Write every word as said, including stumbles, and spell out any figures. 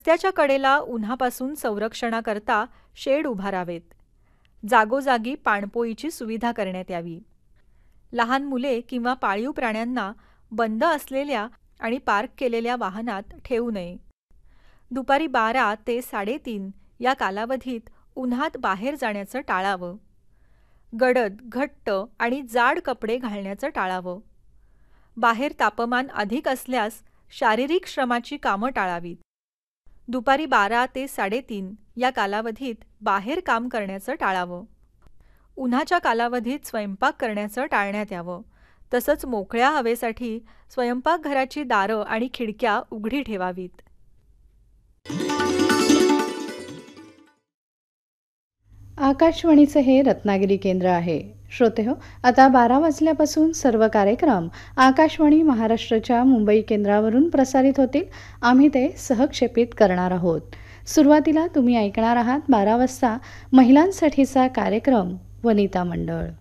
रस्त्याच्या कडेला उन्हापासून संरक्षणाकरता शेड उभारावेत. जागोजागी पाणपोईची सुविधा करण्यात यावी. लहान मुले किंवा पाळीव प्राण्यांना बंद असलेल्या आणि पार्क केलेल्या वाहनात ठेवू नये. दुपारी बारा ते साडेतीन या कालावधीत उन्हात बाहेर जाण्याचं टाळावं. गडद, घट्ट आणि जाड कपडे घालण्याचं टाळावं. बाहेर तापमान अधिक असल्यास शारीरिक श्रमाची कामं टाळावीत. दुपारी बारा ते साडेतीन या कालावधीत बाहेर काम करण्याचं टाळावं. उन्हाच्या कालावधीत स्वयंपाक करण्याचं टाळण्यात यावं. तसंच मोकळ्या हवेसाठी स्वयंपाकघराची दारं आणि खिडक्या उघडी ठेवावीत. आकाशवाणीचं हे रत्नागिरी केंद्र आहे. श्रोतेहो, आता बारा वाजल्यापासून सर्व कार्यक्रम आकाशवाणी महाराष्ट्राच्या मुंबई केंद्रावरून प्रसारित होतील. आम्ही ते सहक्षेपित करणार आहोत. सुरुवातीला तुम्ही ऐकणार आहात बारा वाजता महिलांसाठीचा कार्यक्रम वनिता मंडळ.